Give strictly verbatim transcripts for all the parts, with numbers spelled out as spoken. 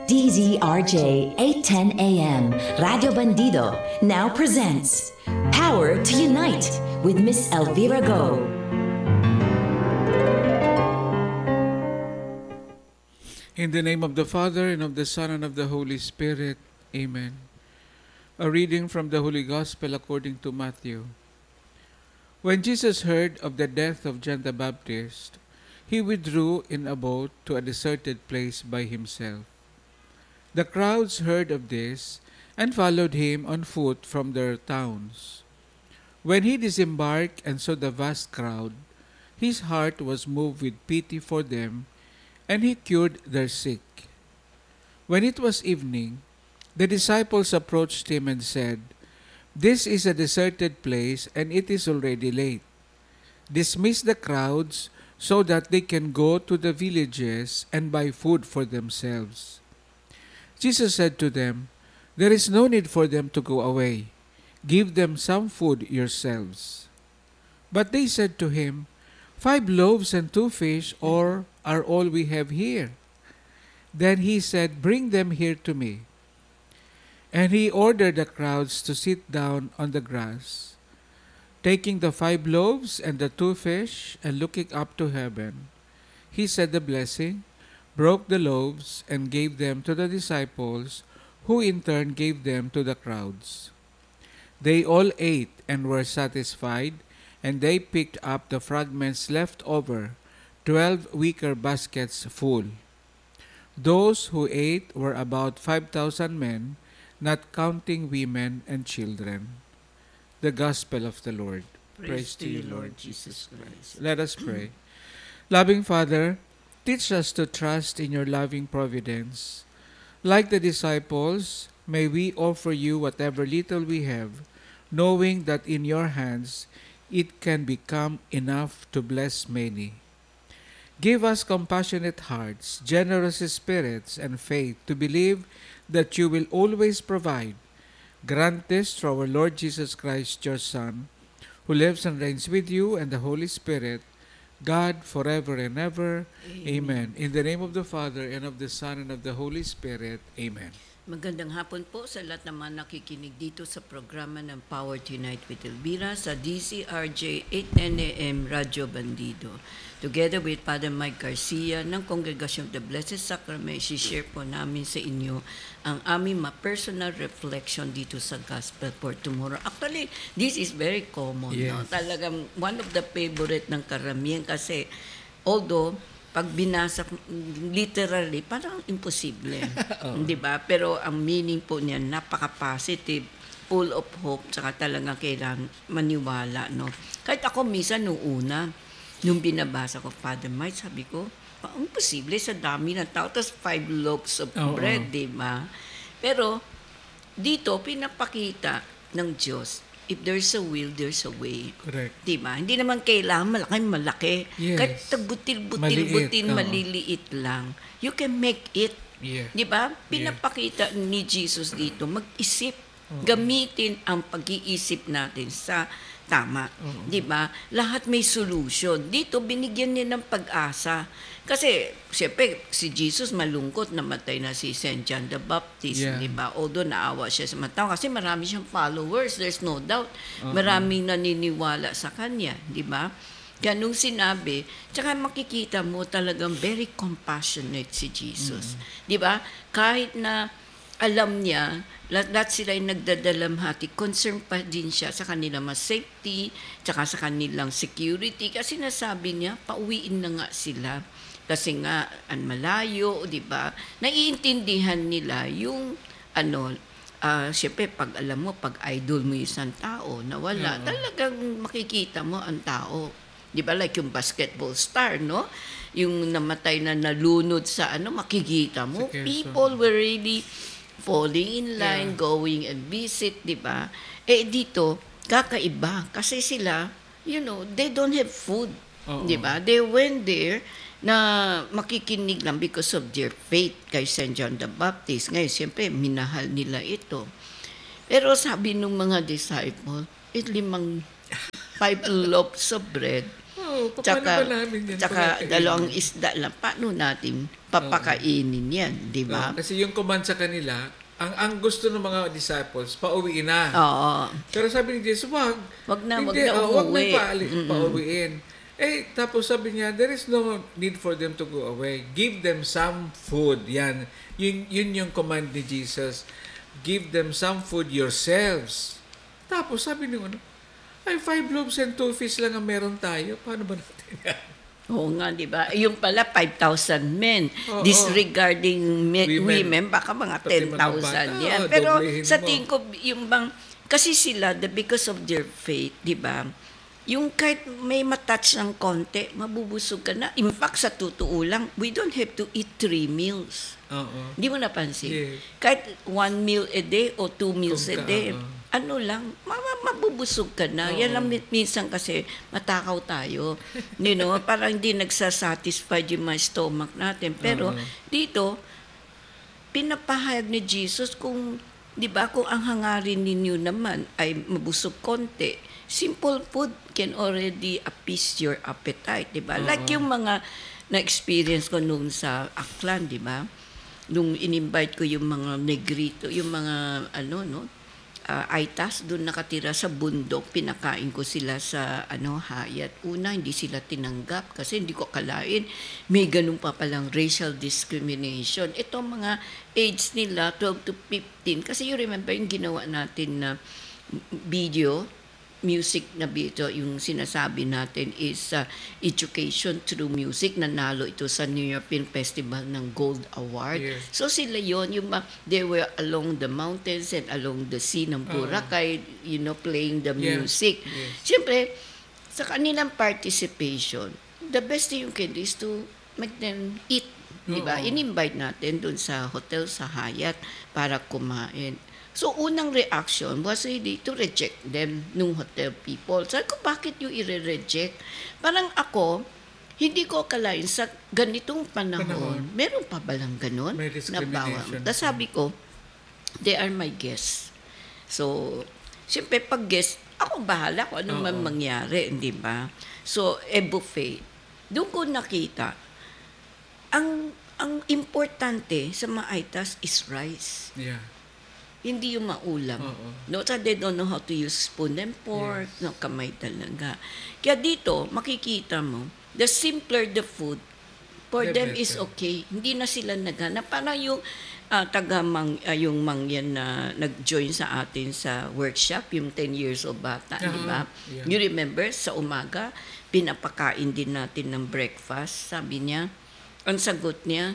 D Z R J eight ten A M Radio Bandido now presents Power to Unite with Miss Elvira Go. In the name of the Father, and of the Son, and of the Holy Spirit. Amen. A reading from the Holy Gospel according to Matthew. When Jesus heard of the death of John the Baptist, he withdrew in a boat to a deserted place by himself. The crowds heard of this and followed him on foot from their towns. When he disembarked and saw the vast crowd, his heart was moved with pity for them, and he cured their sick. When it was evening, the disciples approached him and said, "This is a deserted place, and it is already late. Dismiss the crowds so that they can go to the villages and buy food for themselves." Jesus said to them, "There is no need for them to go away. Give them some food yourselves." But they said to him, "Five loaves and two fish, or are all we have here?" Then he said, "Bring them here to me." And he ordered the crowds to sit down on the grass. Taking the five loaves and the two fish, and looking up to heaven, he said the blessing, broke the loaves, and gave them to the disciples, who in turn gave them to the crowds. They all ate and were satisfied, and they picked up the fragments left over, twelve wicker baskets full. Those who ate were about five thousand men, not counting women and children. The Gospel of the Lord. Praise, Praise to you, Lord Jesus Christ. Let us pray. Loving Father, teach us to trust in your loving providence. Like the disciples, may we offer you whatever little we have, knowing that in your hands it can become enough to bless many. Give us compassionate hearts, generous spirits, and faith to believe that you will always provide. Grant this through our Lord Jesus Christ, your Son, who lives and reigns with you and the Holy Spirit, God, forever and ever. Amen. Amen. In the name of the Father, and of the Son, and of the Holy Spirit. Amen. Magandang hapon po sa lahat naman nakikinig dito sa programa ng Power to Unite with Elvira sa D C R J eight ten A M Radio Bandido. Together with Father Mike Garcia ng Congregation of the Blessed Sacrament, share po namin sa inyo ang aming ma-personal reflection dito sa Gospel for Tomorrow. Actually, this is very common. Yes. No? Talagang one of the favorite ng karamihan kasi although pag binasa literally, parang imposible. Oh. Di ba? Pero ang meaning po niya, napaka-positive, full of hope, saka talagang kailangan maniwala. No? Kahit ako minsan nung una, nung binabasa ko, Father Mike, sabi ko, ang imposible sa dami ng tao. Tapos five loaves of oh, bread, oh. Di ba? Pero dito, pinapakita ng Diyos, if there's a will, there's a way. Correct. Diba? Hindi naman kailangan malaki-malaki. Yes. Kahit butil-butil-butil, maliliit lang. You can make it. Yeah. Diba? Pinapakita yeah. ni Jesus dito, mag-isip. Uh-huh. Gamitin ang pag-iisip natin sa tama. Uh-huh. Diba? Lahat may solution. Dito, binigyan niya ng pag-asa. Kasi, siyempre, si Jesus malungkot, namatay na si Saint John the Baptist, yeah. di ba? Although naawa siya sa mga tao, kasi marami siyang followers, there's no doubt. Uh-huh. Maraming naniniwala sa kanya, di ba? Ganong sinabi, tsaka makikita mo talagang very compassionate si Jesus. Uh-huh. Di ba? Kahit na alam niya, lahat sila ay nagdadalamhati, concern pa din siya sa kanilang mas safety, tsaka sa kanilang security, kasi nasabi niya, pauwiin na nga sila. Kasi nga, ang malayo, di ba? Naiintindihan nila yung, ano, uh, siyempre, pag alam mo, pag idol mo yung isang tao, nawala, uh-huh. talagang makikita mo ang tao. Di ba? Like yung basketball star, no? Yung namatay na nalunod sa, ano, makikita mo. People were really falling in line, yeah. going and visit, di ba? Eh, dito, kakaiba. Kasi sila, you know, they don't have food. Uh-huh. Di ba? They went there, na makikinig lang because of their faith kay Saint John the Baptist. Ngayon, siyempre, minahal nila ito. Pero sabi ng mga disciple, it limang five loaves of bread, Oo, paano Tsaka, ba namin yan tsaka pakakainin? dalawang isda lang. Paano natin papakainin yan, di ba? Oo, kasi yung command sa kanila, ang ang gusto ng mga disciples, pauwiin na. Oo. Pero sabi ni Jesus, wag. Wag na, wag Hindi, na oh, wag na umuwi. paali, pauwiin. Eh, tapos sabi niya, there is no need for them to go away. Give them some food. Yan. Yun, yun yung command ni Jesus. Give them some food yourselves. Tapos sabi niyo, ano, ay, five loaves and two fish lang ang meron tayo. Paano ba natin yan? Oo nga, di ba? Yung pala, five thousand men. Oo, Disregarding me- Women. women, baka mga Pati ten mga thousand bata. yan. Oo, Pero doblehin sa mo. tingin ko, yung bang, kasi sila, the, because of their faith, di ba? Yung kahit may matouch ng konti, mabubusog ka na. In fact, sa totoo lang, we don't have to eat three meals. Oo. Hindi mo napansin? Yes. Kahit one meal a day o two meals Kung a ka- day, oo. ano lang, ma- mabubusog ka na. Oo. Yan lang min- minsan kasi matakaw tayo. You know, parang hindi nagsasatisfy yung mga stomach natin. Pero Oo. dito, pinapahayag ni Jesus kung, di ba, kung ang hangarin ninyo naman ay mabusog konti, simple food can already appease your appetite, di ba? Like yung mga na-experience ko noon sa Aklan, di ba? Nung in-invite ko yung mga negrito, yung mga ano, no, uh, Aitas, doon nakatira sa bundok, pinakain ko sila sa ano, Hayat. Una, hindi sila tinanggap kasi hindi ko akalain may ganun pa palang racial discrimination. Ito mga age nila, twelve to fifteen, kasi you remember yung ginawa natin na video, music na video, yung sinasabi natin is uh, education through music. Nanalo ito sa New York Film Festival ng Gold Award. Yes. So sila yon yung ma- they were along the mountains and along the sea ng Boracay, you know, playing the Yes. music. Yes. Siyempre, sa kanilang participation, the best thing you can do is to make them eat. Di ba? Oo. In-invite natin dun sa hotel sa Hyatt para kumain. So, unang reaction was really to reject them nung hotel people. Sabi ko, bakit yung i-reject? Parang ako, hindi ko akalain sa ganitong panahon, Panahon. meron pa ba lang ganun? May Na bawal. discrimination. Tapos sabi ko, they are my guests. So, siyempre pag guest, ako bahala kung ano man Oo. mangyari, hindi ba? So, e buffet. Doon ko nakita, ang ang importante sa mga Aitas is rice. Yeah. Hindi yung maulam. Oo. No, so they don't know how to use spoon and fork. No, kamay talaga. Kaya dito, makikita mo, the simpler the food, for The them is better. okay. Hindi na sila naghanap. Parang yung ah, taga mang, ah, yung mangyan na nag-join sa atin sa workshop, yung ten years old bata, Ah, di ba? yeah. You remember, sa umaga, pinapakain din natin ng breakfast. Sabi niya, ang sagot niya,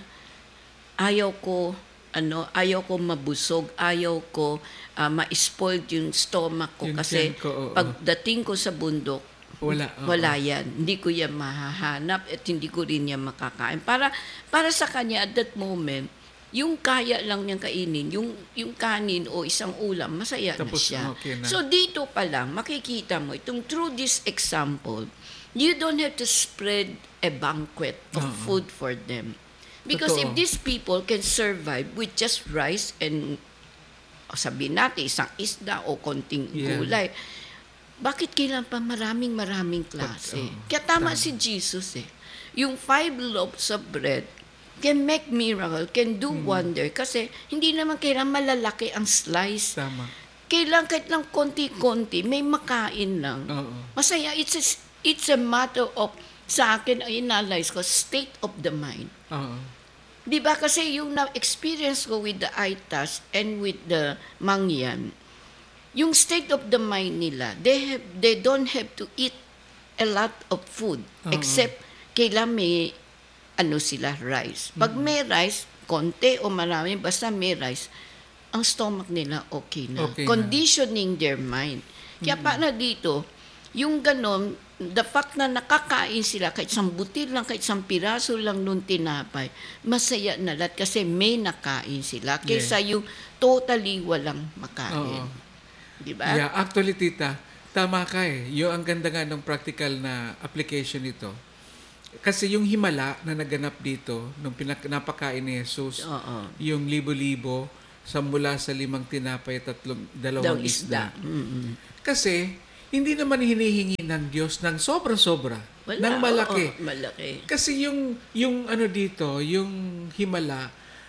ayaw ko ano, ayaw ko mabusog, ayaw ko uh, ma-spoiled yung stomach ko Yung kasi tiyan ko, oo. pagdating ko sa bundok, Wala. oo. wala yan. Hindi ko yan mahahanap at hindi ko rin yan makakain. Para para sa kanya at that moment, yung kaya lang niyang kainin, yung yung kanin o isang ulam, masaya na Tapos, siya. okay na. So dito pa lang makikita mo itong through this example, you don't have to spread a banquet of Oo. food for them. Because if Totoo. these people can survive with just rice and o sabihin natin isang isda o konting Yeah. gulay, bakit kailan pa maraming maraming klase? oo. Kaya tama, Tama. si Jesus eh. Yung five loaves of bread can make miracle, can do Hmm. wonder. Kasi hindi naman kailangan malalaki ang slice. Tama. Kailangan kahit lang konti-konti, may makain lang. Oo. Masaya, it's a, it's a matter of, sa akin, ay analyze ko, state of the mind. Oo. Di ba kasi yung na-experience ko with the Aitas and with the Mangyan, yung state of the mind nila, they have they don't have to eat a lot of food Oo. except kailan may ano sila rice. Pag may rice, konti o marami, basta may rice, ang stomach nila okay na. Okay na. Conditioning their mind. Kaya paano dito, yung ganon, the fact na nakakain sila, kahit isang butil lang, kahit isang piraso lang nung tinapay, masaya na lahat kasi may nakain sila. Kaysa yung totally walang makain. Oo. Di ba? Yeah, actually, tita, tama ka eh. Yung ang ganda nga ng practical na application nito. Kasi yung himala na naganap dito, nung pinak- napakain ni Jesus, Oo. yung libo-libo, sa mula sa limang tinapay at tatlong, dalawang Daw isda. isda. Mm-mm. Kasi, hindi naman hinihingi ng Diyos ng sobra-sobra, Wala, ng malaki. oo, malaki. Kasi yung yung ano dito, yung himala,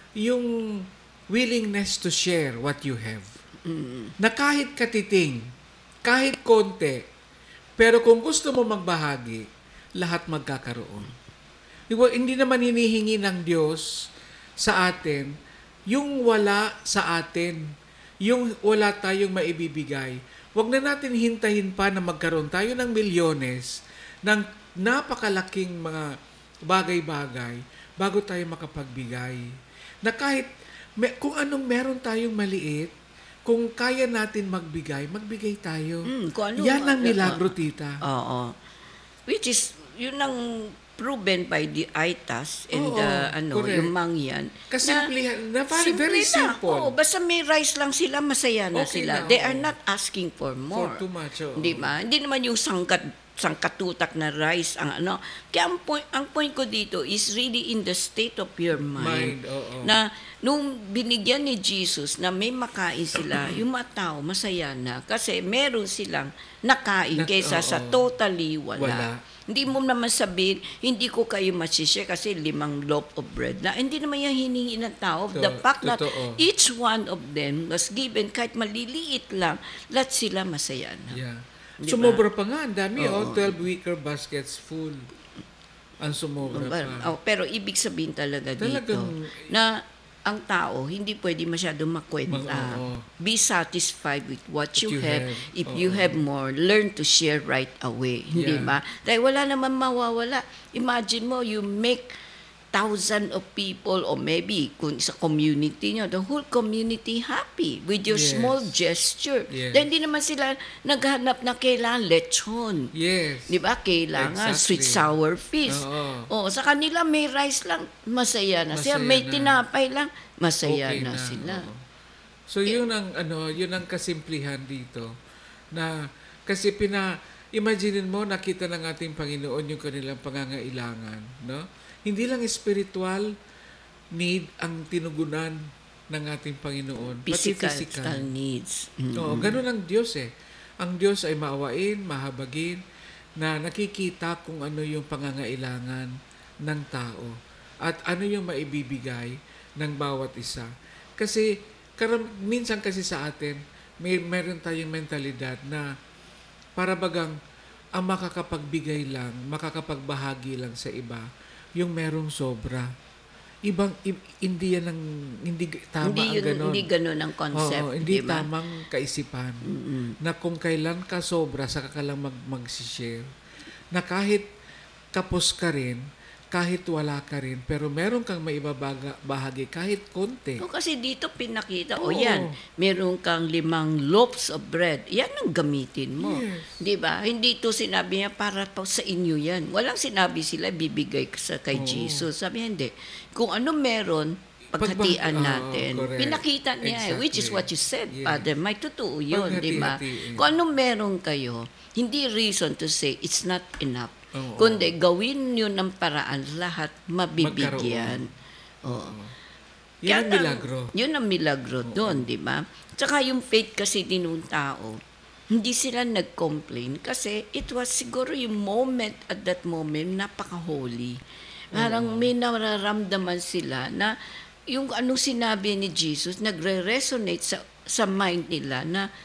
yung willingness to share what you have. Mm. Na kahit katiting, kahit konti, pero kung gusto mo magbahagi, lahat magkakaroon. Diba, hindi naman hinihingi ng Diyos sa atin yung wala sa atin, yung wala tayong maibibigay. Huwag na natin hintayin pa na magkaroon tayo ng milyones, ng napakalaking mga bagay-bagay bago tayo makapagbigay. Na kahit may, kung anong meron tayong maliit, kung kaya natin magbigay, magbigay tayo. Mm, kung ano, Yan ang ano, milagro, tita. Oo. Which is, yun ang proven by the I T A S and Oo, uh, ano, correct. yung Mangyan. Kasimplihan, na, very, simple very lang. simple. Oo, basta may rice lang sila, masaya na Okay sila. na, They oo. are not asking for more. For too much, oo. Di ba? Hindi naman yung sangkat sangkatutak na rice ang ano. Kaya ang point, ang point ko dito is really in the state of your mind. Mind, oo. Na nung binigyan ni Jesus na may makain sila, yung mga tao masaya na kasi meron silang nakain Na- kaysa sa oo. totally wala. Wala. Hindi mo naman sabihin, hindi ko kayo masishare kasi limang loaf of bread na. Hindi naman yung hiningi ng tao. The To- fact that totoo. each one of them was given, kahit maliliit lang, lahat sila masaya na. Yeah. Di Sumobra pa nga. Ang dami, Oo. oh. twelve wicker baskets full. Ang sumobra pa. Oh, pero ibig sabihin talaga Talagang- dito na ang tao hindi pwede masyadong makwenta. Mag- oo. Be satisfied with what you, you have. have. If Oo. you have more, learn to share right away. Hindi Yeah. ba? Dahil wala naman mawawala. Imagine mo, you make thousand of people or maybe kung sa community nyo, the whole community happy with your Yes. small gesture. Yes. Dahil hindi naman sila naghanap na kailangan lechon. Yes. Di ba? Kailangan Exactly. sweet sour fish. Oo. Oh, sa kanila may rice lang, masaya na sila. Masaya May na. tinapay lang, masaya Okay na, na, sila. oo. So yun ang ano, yun ang kasimplihan dito na kasi pina imaginein mo nakita ng ating Panginoon yung kanilang pangangailangan, no? Hindi lang spiritual need ang tinugunan ng ating Panginoon, Physical, pati physical. needs. Mm. Oo, ganun ang Diyos eh. Ang Diyos ay maawain, mahabagin, na nakikita kung ano yung pangangailangan ng tao at ano yung maibibigay ng bawat isa. Kasi karam, minsan kasi sa atin, may meron tayong mentalidad na para bagang ang makakapagbigay lang, makakapagbahagi lang sa iba, yung merong sobra. Ibang, i- hindi yan ang, hindi tama hindi ang yun, ganon. hindi ganun ang concept. Oo, hindi di ba? tamang kaisipan Mm-mm. na kung kailan ka sobra, saka ka lang mag, mag-share. Na kahit kapos ka rin, kahit wala ka rin, pero meron kang maibabahagi kahit konti. O kasi dito pinakita, o Oo. yan, meron kang limang loaves of bread. Yan ang gamitin mo. Yes. Di ba? Hindi ito sinabi niya para pa sa inyo yan. Walang sinabi sila bibigay sa kay Oo. Jesus. Sabi niya, hindi. Kung ano meron, paghatian Pagbah- oo, natin. correct. Pinakita niya, eh, which is Exactly. what you said, Yes. Father. May totoo yun, di ba? Paghati-hatiin. Kung anong meron kayo, hindi reason to say it's not enough. Oo. Kundi gawin nyo ng paraan lahat mabibigyan. Oo. Yan Kaya ang lang, milagro. Yun ang milagro doon, di ba? Tsaka yung faith kasi din ng tao, hindi sila nag-complain kasi it was siguro yung moment at that moment, napaka-holy. Parang may nararamdaman sila na yung anong sinabi ni Jesus, nagre-resonate sa, sa mind nila na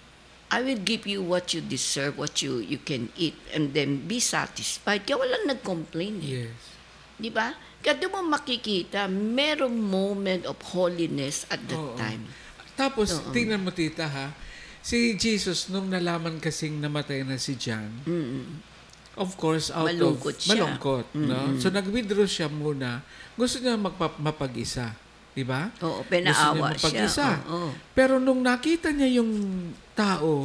I will give you what you deserve, what you you can eat, and then be satisfied. Kaya walang nag-complain. Eh. Yes. Di ba? Kaya doon mo makikita, merong moment of holiness at that Oo. time. Tapos, Oo. tingnan mo tita ha, si Jesus nung nalaman kasing namatay na si John, Mm-mm. of course, out Malungkot of siya. malungkot, no? So nag-withdraw siya muna. Gusto niya magpa- mapag-isa, 'di ba? Oo, Gusto pinaawa niya mapag-isa. siya. Oo. Pero nung nakita niya yung tao,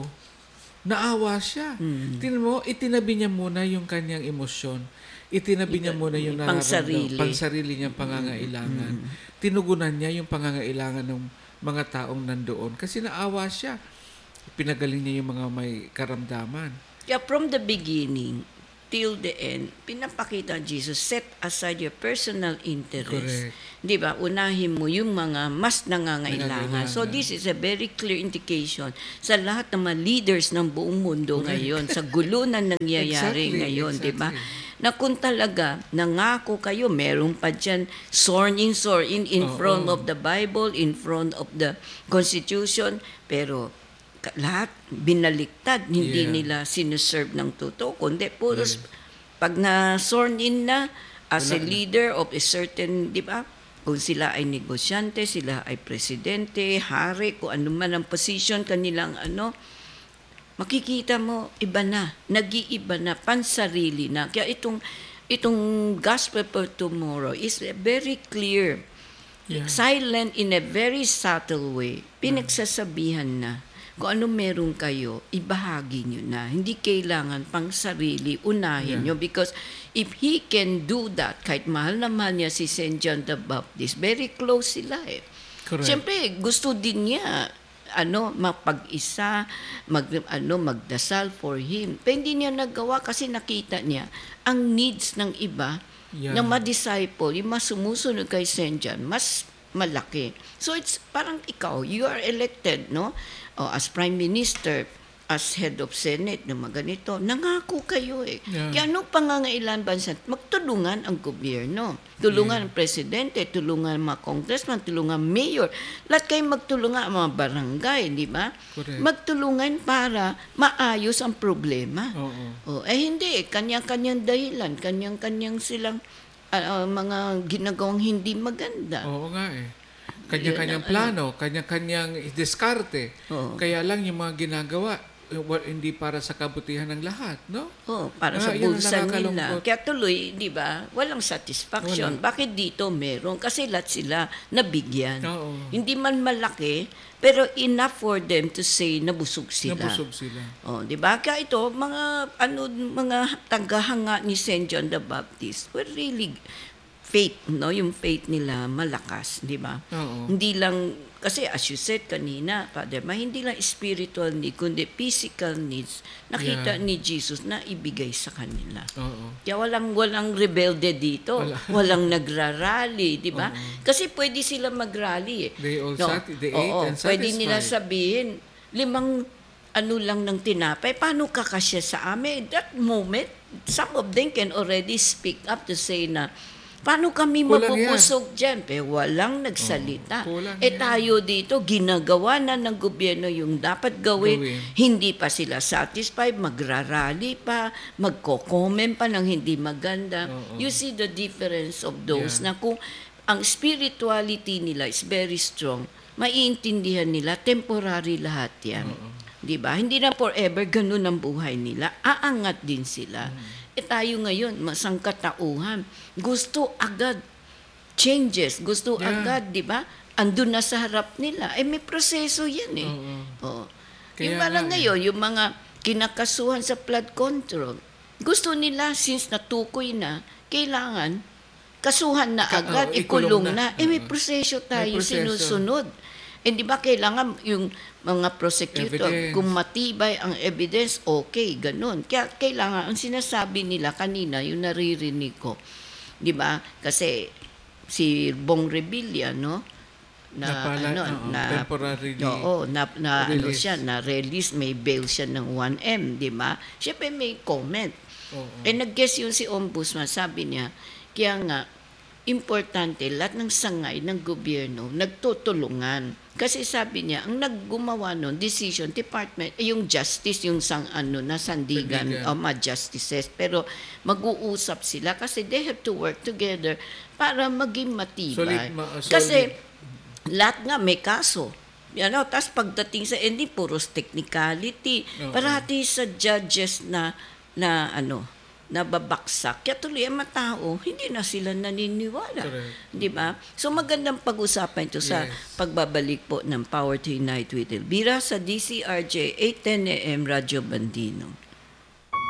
naawa siya. Mm. Tingnan mo, itinabi niya muna yung kanyang emosyon. Itinabi niya muna yung Pangsarili. nararamdaman, pangsarili niyang pangangailangan. Tinugunan niya yung pangangailangan ng mga taong nandoon. Kasi naawa siya. Pinagaling niya yung mga may karamdaman. Kaya from the beginning, till the end, pinapakita Jesus, set aside your personal interest. Correct. Di ba? Unahin mo yung mga mas nangangailangan. So Nangangailangan. this is a very clear indication sa lahat ng mga leaders ng buong mundo Correct. ngayon, sa gulo na nangyayari Exactly, ngayon, di ba? exactly. Na kung talaga nangako kayo, meron pa dyan sworn in, sworn in, in Oo. front of the Bible, in front of the Constitution, pero ka- lahat binaliktad, hindi Yeah. nila sinuserve ng totoo, kundi puros Yes. pag na sworn in na as a Wala na. leader of a certain, di ba? Kung sila ay negosyante, sila ay presidente, hari, kung ano man ang position kanilang ano, makikita mo, iba na, nag-iiba na, pansarili na. Kaya itong, itong Gospel for Tomorrow is very clear, Yeah. silent in a very subtle way. Pinagsasabihan na, kung ano meron kayo, ibahagi nyo na. Hindi kailangan pang sarili, unahin Yeah. nyo. Because if he can do that, kahit mahal na mahal niya si Saint John the Baptist, very close sila eh. Correct. Siyempre, gusto din niya ano mapag-isa, mag ano magdasal for him. Pero hindi niya nagawa kasi nakita niya ang needs ng iba Yeah. na ma-disciple, yung mas sumusunod kay Saint John, mas malaki. So it's parang ikaw, you are elected, no? O, as Prime Minister, as Head of Senate, no, mga ganito, nangako kayo eh. Yeah. Kaya anong pangangailan bansa? Magtulungan ang gobyerno. Tulungan ang presidente, tulungan ang mga congressman, tulungan ang mayor. Lahat kayo magtulungan ang mga barangay, di ba? Correct. Magtulungan para maayos ang problema. Oo. Oh, eh hindi, kanya-kanyang dahilan, kanyang-kanyang silang ah, ah, mga ginagawang hindi maganda. Oo nga eh. Kanya-kanyang Yun ang plano, kanya-kanyang diskarte. Oo. Kaya lang yung mga ginagawa, eh, wa- hindi para sa kabutihan ng lahat, no? Oh, para Ah, sa yun ang bulsa nila. nakakalungkot. Kaya tuloy, di ba, walang satisfaction. Wala. Bakit dito meron? Kasi lahat sila nabigyan. Oo. Hindi man malaki, pero enough for them to say nabusog sila. Nabusog sila. Oh, di ba? Kaya ito, mga ano mga tagahanga ni Saint John the Baptist were really faith, no? Yung faith nila malakas, di ba? Oo. Hindi lang kasi as you said kanina, Father, ma hindi lang spiritual need kundi physical needs nakita Yeah. ni Jesus na ibigay sa kanila. Oo. Kaya walang walang rebelde dito, Wala. walang nagrarally, di ba? Oo. Kasi pwede sila magrally eh. They all sat- they ate Oo, and pwede nila satisfied. sabihin, limang ano lang ng tinapay, paano kakasya sa amin? That moment, some of them can already speak up to say na, paano kami Kulang mapupusog dyan? Pero walang nagsalita. Oo, kulang eh yan. tayo dito, ginagawa na ng gobyerno yung dapat gawin. Gawin. Hindi pa sila satisfied, magrarally pa, magko-comment pa ng hindi maganda. Oo. You see the difference of those Yeah. na kung ang spirituality nila is very strong, maiintindihan nila, temporary lahat yan. Di ba? Hindi na forever ganun ang buhay nila. Aangat din sila. Mm. Eh tayo ngayon, masangkatauhan. Gusto agad changes. Gusto Yeah. agad, di ba? Andun na sa harap nila. Eh may proseso yan eh. Oo. Oo. Kaya Yung parang nga eh. ngayon, yung mga kinakasuhan sa flood control, gusto nila, since natukoy na, kailangan kasuhan na Ka- agad, oo, ikulong ikulong na. na. Eh may Oo. proseso tayo May proseso. sinusunod. Eh di ba kailangan yung mga prosecutor, Evidence. kung matibay ang evidence, okay, ganun. Kaya kailangan, ang sinasabi nila kanina, yung naririnig ko, di ba? Kasi si Bong Revilla, no? Na, Napala- ano, oo, na, temporarily oo, na, na ano release. siya, na release, may bail siya ng one M, di ba? Siyempre may comment. Oo. Eh nag-guess yun si Ombudsman, sabi niya, kaya nga, importante, lahat ng sangay ng gobyerno, nagtutulungan. Kasi sabi niya, ang naggumawa nun, decision, department, eh, yung justice, yung sang ano, na sandigan, Sandigan. o mga justices, pero mag-uusap sila kasi they have to work together para maging matibay. Solid, ma- uh, solid. Kasi lahat nga may kaso. Ano, tapos pagdating sa ending, puros technicality. Oo. Parati sa judges na, na ano, nababaksak. Kaya tuloy ang mga tao, hindi na sila naniniwala. Correct. Di ba? So magandang pag-usapan ito sa Yes. pagbabalik po ng Power to Unite with Elvira sa D C R J eight ten A M Radyo Bandino.